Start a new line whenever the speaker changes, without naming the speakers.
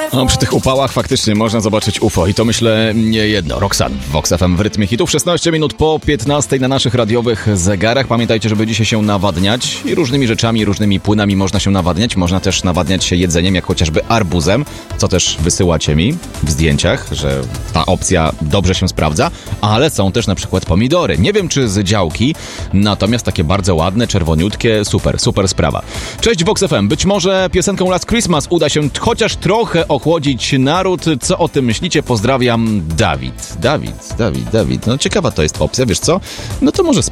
No, przy tych upałach faktycznie można zobaczyć UFO i to myślę nie jedno. Roxanne w Vox FM w rytmie hitów. 16 minut po 15 na naszych radiowych zegarach. Pamiętajcie, żeby dzisiaj się nawadniać i różnymi rzeczami, różnymi płynami można się nawadniać. Można też nawadniać się jedzeniem, jak chociażby arbuzem, co też wysyłacie mi w zdjęciach, że ta opcja dobrze się sprawdza, ale są też na przykład pomidory. Nie wiem, czy z działki, natomiast takie bardzo ładne, czerwoniutkie, super sprawa. Cześć Vox FM. Być może piosenką Last Christmas uda się chociaż trochę ochłodzić naród. Co o tym myślicie? Pozdrawiam, Dawid. No ciekawa to jest opcja, wiesz co? No to może